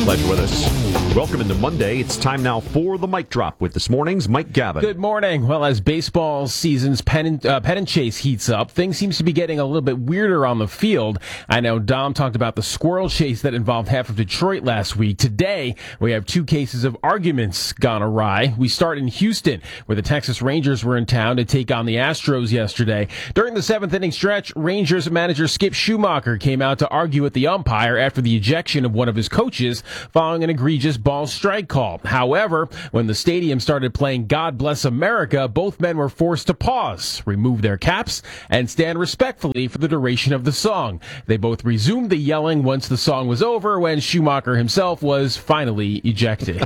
Glad you're with us. Welcome into Monday. It's time now for the Mic Drop with this morning's Mike Gavin. Good morning. Well, as baseball season's pen and chase heats up, things seems to be getting a little bit weirder on the field. I know Dom talked about the squirrel chase that involved half of Detroit last week. Today, we have two cases of arguments gone awry. We start in Houston, where the Texas Rangers were in town to take on the Astros yesterday. During the seventh inning stretch, Rangers manager Skip Schumacher came out to argue with the umpire after the ejection of one of his coaches following an egregious ball strike call. However, when the stadium started playing God Bless America, both men were forced to pause, remove their caps, and stand respectfully for the duration of the song. They both resumed the yelling once the song was over, when Schumacher himself was finally ejected.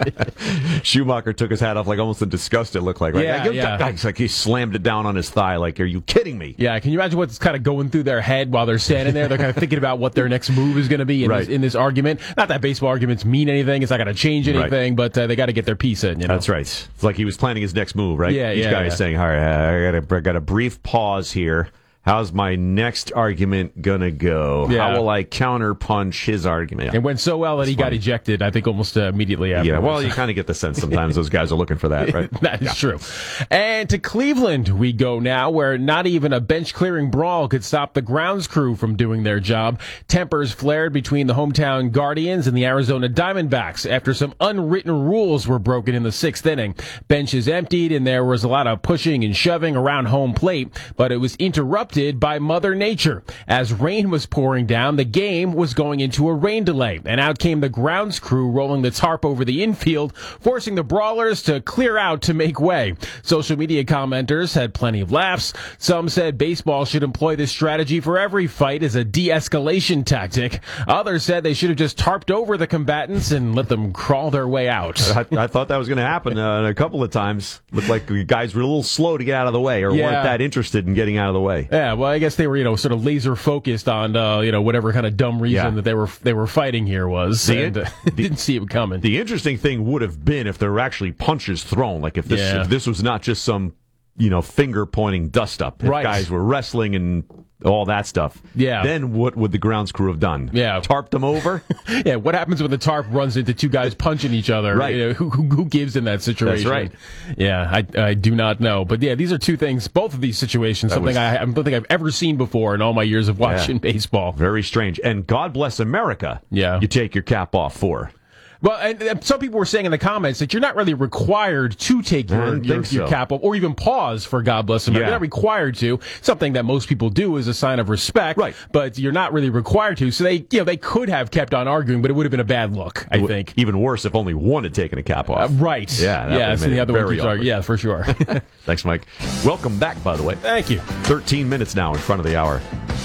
Schumacher took his hat off like almost in disgust, it looked like, right? Yeah. It's like he slammed it down on his thigh, like, are you kidding me? Yeah, can you imagine what's kind of going through their head while they're standing there? They're kind of thinking about what their next move is going to be in this argument. Not that baseball arguments mean anything. It's not going to change anything, but they got to get their piece in. You know? That's right. It's like he was planning his next move, right? Yeah, Each guy is saying, all right, I got a brief pause here. How's my next argument gonna go? Yeah. How will I counterpunch his argument? It went so well that he got ejected, I think, almost immediately after. Yeah, well, you kind of get the sense sometimes those guys are looking for that, right? That is true. And to Cleveland we go now, where not even a bench-clearing brawl could stop the grounds crew from doing their job. Tempers flared between the hometown Guardians and the Arizona Diamondbacks after some unwritten rules were broken in the sixth inning. Benches emptied, and there was a lot of pushing and shoving around home plate, but it was interrupted by Mother Nature. As rain was pouring down, the game was going into a rain delay, and out came the grounds crew rolling the tarp over the infield, forcing the brawlers to clear out to make way. Social media commenters had plenty of laughs. Some said baseball should employ this strategy for every fight as a de-escalation tactic. Others said they should have just tarped over the combatants and let them crawl their way out. I thought that was going to happen a couple of times. Looked like the guys were a little slow to get out of the way, or weren't that interested in getting out of the way. Yeah, well, I guess they were, sort of laser focused on, whatever kind of dumb reason that they were fighting here was. Didn't see it coming. The interesting thing would have been if there were actually punches thrown, like if this was not just some, finger pointing dust up. If guys were wrestling and all that stuff. Yeah. Then what would the grounds crew have done? Yeah. Tarped them over? Yeah. What happens when the tarp runs into two guys punching each other? Right. Who gives in that situation? That's right. Yeah. I do not know. But yeah, these are two things, both of these situations, I don't think I've ever seen before in all my years of watching baseball. Very strange. And God Bless America. Yeah. You take your cap off for. Well, and some people were saying in the comments that you're not really required to take your cap off or even pause for God Bless America. You're not required to. Something that most people do is a sign of respect. Right. But you're not really required to. So they could have kept on arguing, but it would have been a bad look, I think. Even worse if only one had taken a cap off. Right. Yeah. So the other one keeps arguing. Yeah, for sure. Thanks, Mike. Welcome back, by the way. Thank you. 13 minutes now in front of the hour.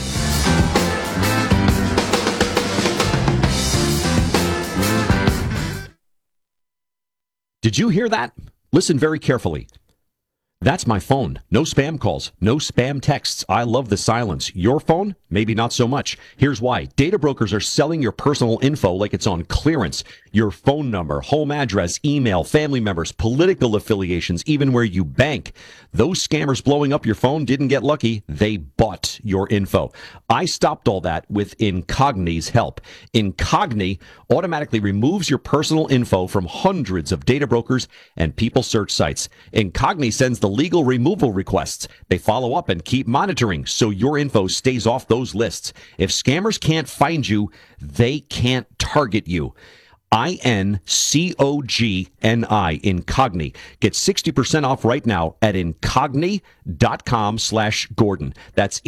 Did you hear that? Listen very carefully. That's my phone. No spam calls, no spam texts. I love the silence. Your phone? Maybe not so much. Here's why. Data brokers are selling your personal info like it's on clearance. Your phone number, home address, email, family members, political affiliations, even where you bank. Those scammers blowing up your phone didn't get lucky. They bought your info. I stopped all that with Incogni's help. Incogni automatically removes your personal info from hundreds of data brokers and people search sites. Incogni sends the legal removal requests. They follow up and keep monitoring so your info stays off those lists. If scammers can't find you, they can't target you. Incogni, Incogni. Get 60% off right now at incogni.com/Gordon. That's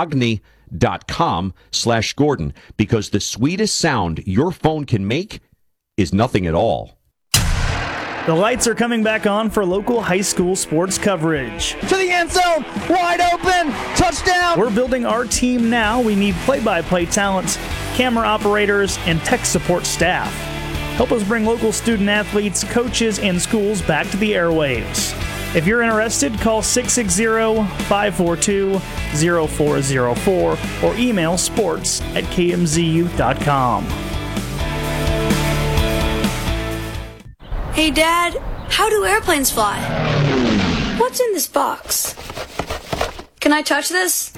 incogni.com/Gordon, because the sweetest sound your phone can make is nothing at all. The lights are coming back on for local high school sports coverage. To the end zone, wide open, touchdown! We're building our team now. We need play-by-play talent, camera operators, and tech support staff. Help us bring local student athletes, coaches, and schools back to the airwaves. If you're interested, call 660-542-0404 or email sports@kmzu.com. Hey, Dad, how do airplanes fly? What's in this box? Can I touch this?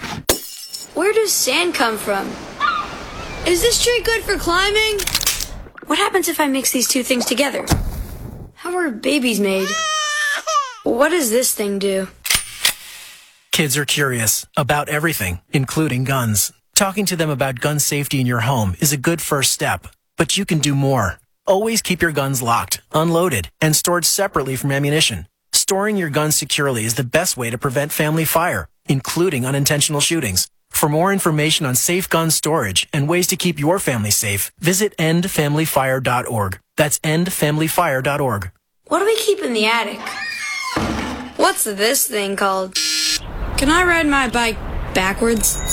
Where does sand come from? Is this tree good for climbing? What happens happens if I mix these two things together? How are babies made? What does this thing do? Kids are curious about everything, including guns. Talking to them about gun safety in your home is a good first step, but you can do more. Always keep your guns locked, unloaded, and stored separately from ammunition. Storing your guns securely is the best way to prevent family fire, including unintentional shootings. For more information on safe gun storage and ways to keep your family safe, visit endfamilyfire.org. That's endfamilyfire.org. What do we keep in the attic? What's this thing called? Can I ride my bike backwards?